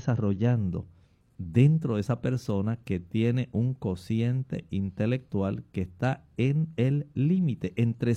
desarrollando dentro de esa persona que tiene un cociente intelectual que está en el límite, entre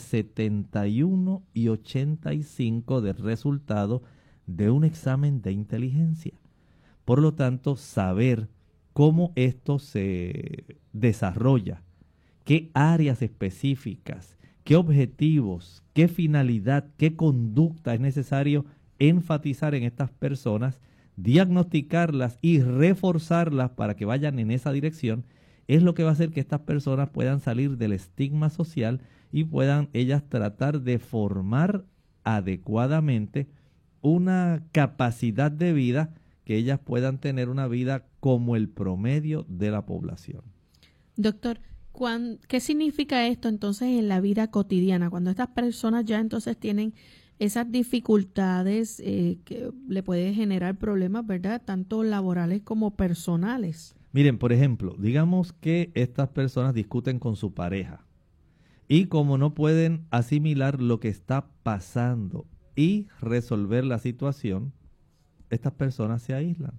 71 y 85 del resultado de un examen de inteligencia. Por lo tanto, saber cómo esto se desarrolla, qué áreas específicas, qué objetivos, qué finalidad, qué conducta es necesario enfatizar en estas personas, diagnosticarlas y reforzarlas para que vayan en esa dirección, es lo que va a hacer que estas personas puedan salir del estigma social y puedan ellas tratar de formar adecuadamente una capacidad de vida que ellas puedan tener una vida como el promedio de la población. Doctor, ¿qué significa esto entonces en la vida cotidiana? Cuando estas personas ya entonces tienen esas dificultades que le puede generar problemas, ¿verdad? Tanto laborales como personales. Miren, por ejemplo, digamos que estas personas discuten con su pareja y como no pueden asimilar lo que está pasando y resolver la situación, estas personas se aíslan.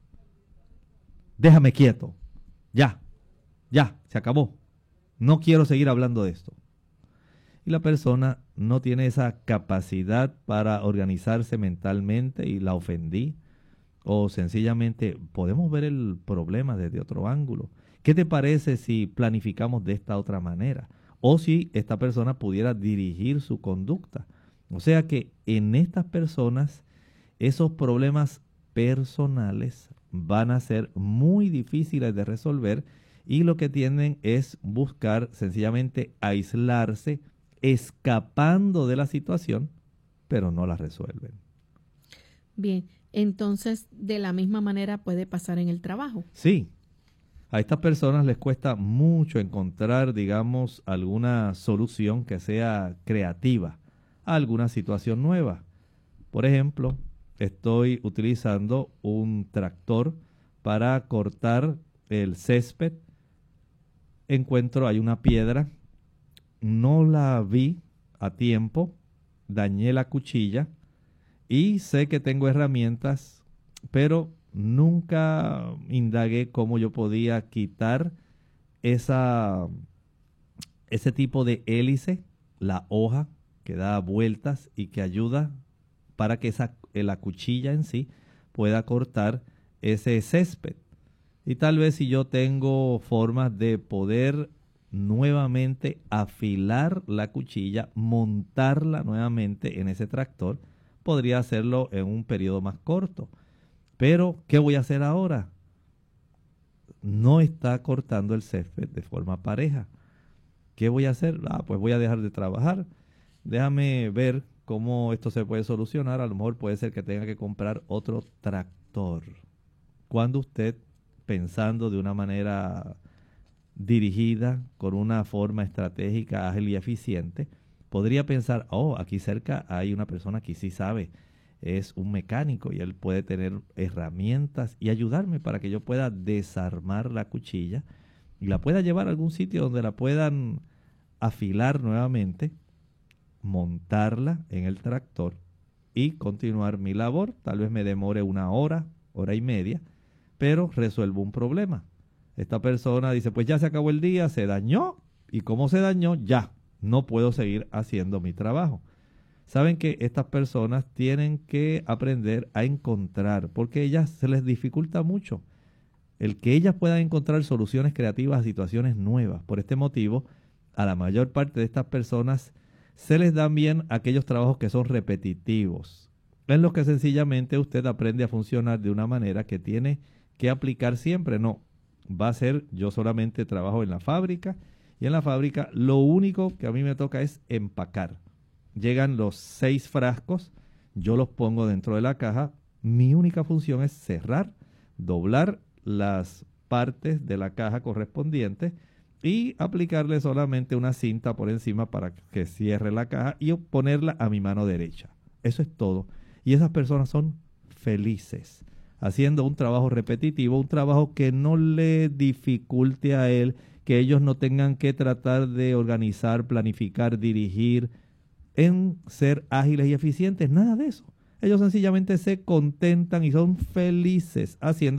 Déjame quieto. Ya, se acabó. No quiero seguir hablando de esto. Y la persona no tiene esa capacidad para organizarse mentalmente y la ofendí. O sencillamente podemos ver el problema desde otro ángulo. ¿Qué te parece si planificamos de esta otra manera? O si esta persona pudiera dirigir su conducta. O sea que en estas personas esos problemas personales van a ser muy difíciles de resolver y lo que tienden es buscar sencillamente aislarse, escapando de la situación, pero no la resuelven. Bien, entonces de la misma manera puede pasar en el trabajo. Sí, a estas personas les cuesta mucho encontrar, digamos, alguna solución que sea creativa a alguna situación nueva. Por ejemplo, estoy utilizando un tractor para cortar el césped. Hay una piedra, no la vi a tiempo, dañé la cuchilla y sé que tengo herramientas, pero nunca indagué cómo yo podía quitar ese tipo de hélice, la hoja que da vueltas y que ayuda para que la cuchilla en sí pueda cortar ese césped. Y tal vez si yo tengo formas de poder nuevamente afilar la cuchilla, montarla nuevamente en ese tractor, podría hacerlo en un periodo más corto. Pero, ¿qué voy a hacer ahora? No está cortando el césped de forma pareja. ¿Qué voy a hacer? Pues voy a dejar de trabajar. Déjame ver cómo esto se puede solucionar. A lo mejor puede ser que tenga que comprar otro tractor. Cuando usted, pensando de una manera dirigida, con una forma estratégica, ágil y eficiente, podría pensar, aquí cerca hay una persona que sí sabe, es un mecánico y él puede tener herramientas y ayudarme para que yo pueda desarmar la cuchilla y la pueda llevar a algún sitio donde la puedan afilar nuevamente, montarla en el tractor y continuar mi labor. Tal vez me demore una hora, hora y media, pero resuelvo un problema. Esta persona dice, pues ya se acabó el día, se dañó. ¿Y cómo se dañó? Ya, no puedo seguir haciendo mi trabajo. Saben que estas personas tienen que aprender a encontrar, porque a ellas se les dificulta mucho el que ellas puedan encontrar soluciones creativas a situaciones nuevas. Por este motivo, a la mayor parte de estas personas se les dan bien aquellos trabajos que son repetitivos, en los que sencillamente usted aprende a funcionar de una manera que tiene que aplicar siempre. No, va a ser, yo solamente trabajo en la fábrica y en la fábrica lo único que a mí me toca es empacar. Llegan los 6 frascos, yo los pongo dentro de la caja, mi única función es cerrar, doblar las partes de la caja correspondientes y aplicarle solamente una cinta por encima para que cierre la caja y ponerla a mi mano derecha. Eso es todo. Y esas personas son felices haciendo un trabajo repetitivo, un trabajo que no le dificulte a él, que ellos no tengan que tratar de organizar, planificar, dirigir, en ser ágiles y eficientes, nada de eso. Ellos sencillamente se contentan y son felices haciendo